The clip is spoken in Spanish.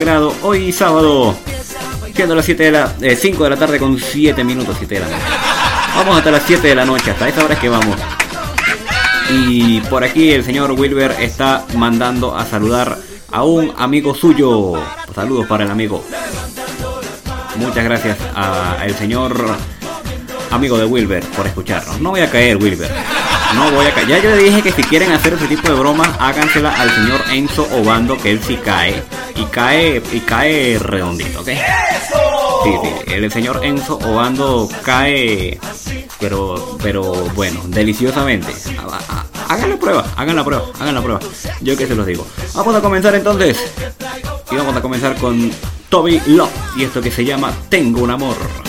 grado, hoy sábado, siendo las 5 de la tarde con 7 minutos, 7 de la noche. Vamos hasta las 7 de la noche, hasta esta hora es que vamos. Y por aquí el señor Wilber está mandando a saludar a un amigo suyo. Saludos para el amigo. Muchas gracias al señor amigo de Wilber por escucharnos. No voy a caer, Wilber. No voy a caer. Ya yo le dije que si quieren hacer ese tipo de bromas, hágansela al señor Enzo Obando, que él sí cae. Y cae redondito, ¿ok? Sí, el señor Enzo Obando cae, pero bueno, deliciosamente. Hagan la prueba. Yo que se los digo. Vamos a comenzar entonces. Y vamos a comenzar con Toby Love y esto que se llama Tengo un amor.